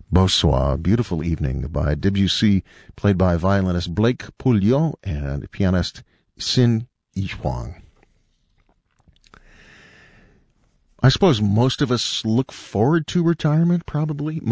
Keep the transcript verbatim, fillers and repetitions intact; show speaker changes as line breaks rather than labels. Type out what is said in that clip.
Bonsoir, Beautiful Evening by Debussy, played by violinist Blake Pouliot and pianist Sin Yixuang. I suppose most of us look forward to retirement, probably.